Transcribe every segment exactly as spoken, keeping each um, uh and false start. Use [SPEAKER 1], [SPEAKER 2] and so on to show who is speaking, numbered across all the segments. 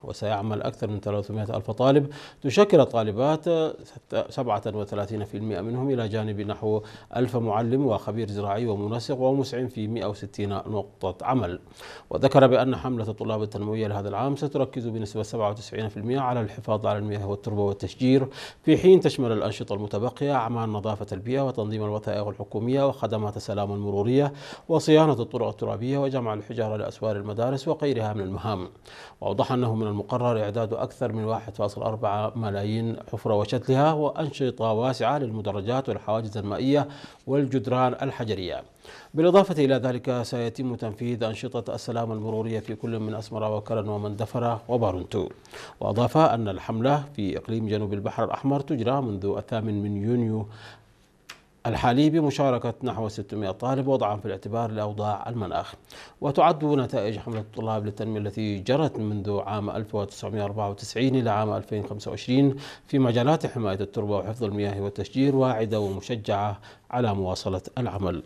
[SPEAKER 1] وسيعمل أكثر من ثلاثمائة ألف طالب، تشكل الطالبات سبعة وثلاثين بالمئة منهم، إلى جانب نحو ألف معلم وخبير زراعي ومنسق ومسعف في مئة وستين نقطة عمل. وذكر بأن حملة الطلاب التنموية لهذا العام ستركز بنسبة سبعة وتسعين بالمئة على الحفاظ على المياه والتربة والتشجير، في حين تشمل الأنشطة المتبقية أعمال نظافة البيئة وتنظيم الوثائق الحكومية وخدمات السلامة المرورية وصيانة الطرق الترابية وجمع الحجارة لأسوار المدارس وغيرها من المهام. وأوضح أنه من المقرر إعداد أكثر من واحد فاصلة أربعة ملايين حفرة وشتلها وأنشطة واسعة للمدرجات والحواجز المائية والجدران الحجرية. بالإضافة إلى ذلك سيتم تنفيذ أنشطة السلامة المرورية في كل من أسمرة وكرن ومندفرة وبارنتو. وأضاف أن الحملة في إقليم جنوب البحر الأحمر تجرى منذ الثامن من يونيو الحالي بمشاركة نحو ستمائة طالب، وضعا في الاعتبار لأوضاع المناخ. وتعد نتائج حملة الطلاب للتنمية التي جرت منذ عام ألف وتسعمائة وأربعة وتسعين إلى عام ألفين وخمسة وعشرين في مجالات حماية التربة وحفظ المياه والتشجير واعدة ومشجعة على مواصلة العمل.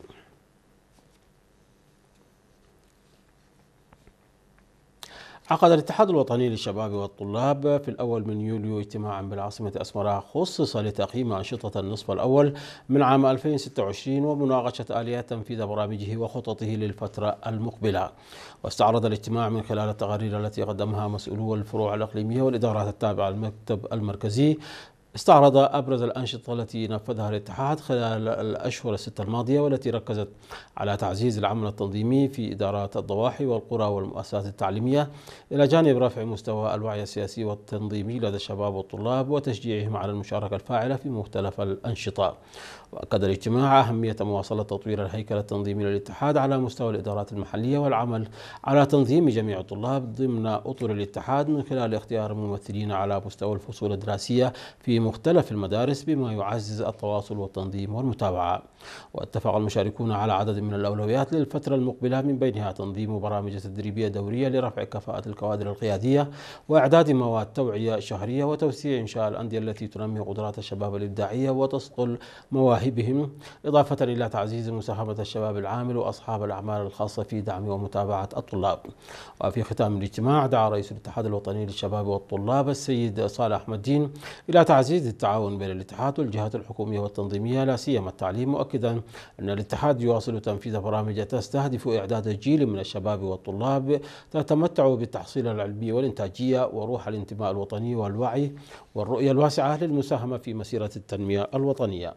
[SPEAKER 1] عقد الاتحاد الوطني للشباب والطلاب في الأول من يوليو اجتماعا بالعاصمة أسمرة خصص لتقييم أنشطة النصف الأول من عام ألفين وستة وعشرين ومناقشة آليات تنفيذ برامجه وخططه للفترة المقبلة. واستعرض الاجتماع من خلال التقارير التي قدمها مسؤولو الفروع الإقليمية والإدارات التابعة للمكتب المركزي، استعرض أبرز الأنشطة التي نفذها الاتحاد خلال الأشهر الستة الماضية، والتي ركزت على تعزيز العمل التنظيمي في إدارات الضواحي والقرى والمؤسسات التعليمية، إلى جانب رفع مستوى الوعي السياسي والتنظيمي لدى الشباب والطلاب وتشجيعهم على المشاركة الفاعلة في مختلف الأنشطة. وأكد الاجتماع أهمية مواصلة تطوير الهيكل التنظيمي للاتحاد على مستوى الإدارات المحلية، والعمل على تنظيم جميع الطلاب ضمن أطر الاتحاد من خلال اختيار ممثلين على مستوى الفصول الدراسية في مختلف المدارس، بما يعزز التواصل والتنظيم والمتابعة. واتفق المشاركون على عدد من الأولويات للفترة المقبلة، من بينها تنظيم برامج تدريبية دورية لرفع كفاءة الكوادر القيادية، وإعداد مواد توعية شهرية، وتوسيع إنشاء الأندية التي تنمي قدرات الشباب الإبداعية وتصقل مواهبهم، إضافة إلى تعزيز مساهمة الشباب العامل وأصحاب الأعمال الخاصة في دعم ومتابعة الطلاب. وفي ختام الاجتماع دعا رئيس الاتحاد الوطني للشباب والطلاب السيد صالح أحمد دين إلى تعزيز التعاون بين الاتحاد والجهات الحكومية والتنظيمية، لا سيما التعليم، مؤكدا أن الاتحاد يواصل تنفيذ برامج تستهدف إعداد جيل من الشباب والطلاب تتمتع بالتحصيل العلمي والإنتاجية وروح الانتماء الوطني والوعي والرؤية الواسعة للمساهمة في مسيرة التنمية الوطنية.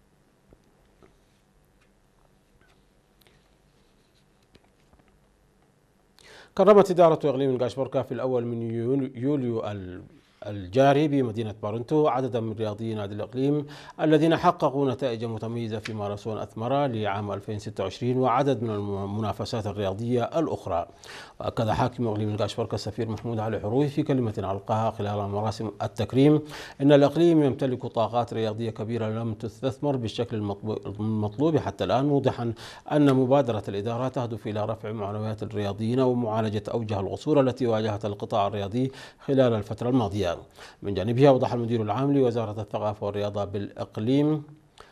[SPEAKER 1] كرمت إدارة إقليم القاشبركة في الأول من يوليو الجاري بمدينة بارنتو عددا من رياضيي نادي الإقليم الذين حققوا نتائج متميزة في ماراثون أثمرة لعام ألفين وستة وعشرين وعدد من المنافسات الرياضية الأخرى. وأكد حاكم إقليم القاشبركة السفير محمود علي حروي في كلمة ألقاها خلال مراسم التكريم أن الإقليم يمتلك طاقات رياضية كبيرة لم تستثمر بالشكل المطلوب حتى الآن، موضحا أن مبادرة الإدارة تهدف إلى رفع معنويات الرياضيين ومعالجة أوجه القصور التي واجهت القطاع الرياضي خلال الفترة الماضية. من جانبه أوضح المدير العام لوزارة الثقافة والرياضة بالإقليم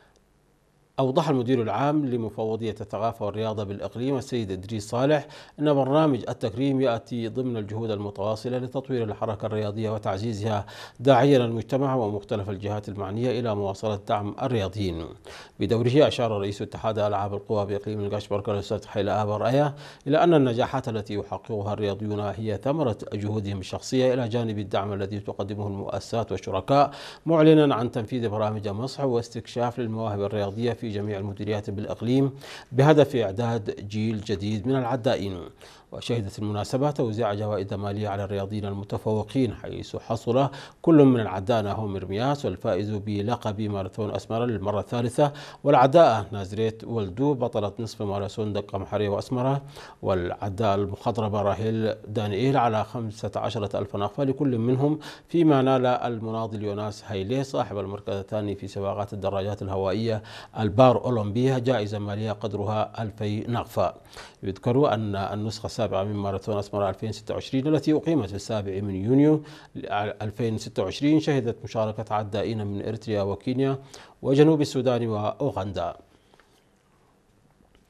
[SPEAKER 1] أوضح المدير العام لمفوضية الثقافة والرياضة بالإقليم السيد إدريس صالح أن برنامج التكريم يأتي ضمن الجهود المتواصلة لتطوير الحركة الرياضية وتعزيزها، داعيا المجتمع ومختلف الجهات المعنية إلى مواصلة دعم الرياضيين. بدوره أشار رئيس اتحاد ألعاب القوى بإقليم القاشبركة الأستاذ حيل آب رأيه إلى أن النجاحات التي يحققها الرياضيون هي ثمرة جهودهم الشخصية إلى جانب الدعم الذي تقدمه المؤسسات والشركاء، معلنا عن تنفيذ برامج مصح واستكشاف للمواهب الرياضية في جميع المديريات بالإقليم بهدف إعداد جيل جديد من العدائين. وشهدت المناسبة توزيع جوائز مالية على الرياضيين المتفوقين، حيث حصل كل من العداء ناهوم مرمياس والفائز بلقب ماراثون أسمرة للمرة الثالثة، والعداء نازريت ولدو بطلة نصف ماراثون دقة محرية وأسمرة، والعداء المخضرمة راهيل دانييل على خمسة عشر ألف نقفة لكل منهم، فيما نال المناضل يوناس هايلي صاحب المركز الثاني في سباقات الدراجات الهوائية البار أولمبيا جائزة مالية قدرها ألفي نقفة. يذكر أن النسخة السابعة من ماراثون أسمرة ألفين وستة وعشرين التي أقيمت في السابع من يونيو ألفين وستة وعشرين شهدت مشاركة عدائين من إريتريا وكينيا وجنوب السودان وأوغندا.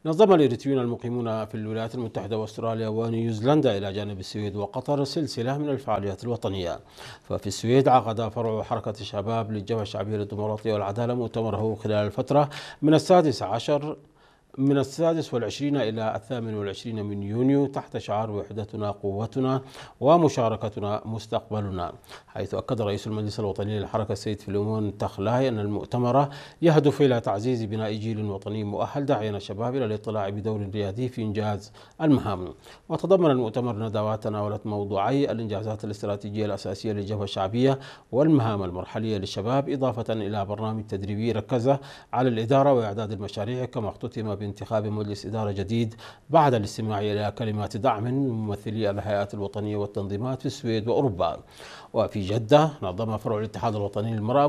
[SPEAKER 1] نظم الإريتريون المقيمون في الولايات المتحدة وأستراليا ونيوزيلندا إلى جانب السويد وقطر سلسلة من الفعاليات الوطنية. ففي السويد عقد فرع حركة الشباب للجبهة الشعبية للديمقراطية والعدالة مؤتمره خلال الفترة من السادس عشر من السادس والعشرين إلى الثامن والعشرين من يونيو تحت شعار وحدتنا قوتنا ومشاركتنا مستقبلنا، حيث أكد رئيس المجلس الوطني للحركة السيد فيليمون تخلاي أن المؤتمر يهدف إلى تعزيز بناء جيل وطني مؤهل داعيا الشباب إلى الاطلاع بدور ريادي في إنجاز المهام. وتضمن المؤتمر ندوات تناولت موضوعي الإنجازات الاستراتيجية الأساسية للجبهة الشعبية والمهام المرحلية للشباب، إضافة إلى برنامج تدريبي ركز على الإدارة وإعداد المشاريع، كما اختتم بانتخاب مجلس إدارة جديد بعد الاستماع إلى كلمات دعم من ممثلي الهيئات الوطنية والتنظيمات في السويد وأوروبا. وفي جدة نظم فرع الاتحاد الوطني للمرأة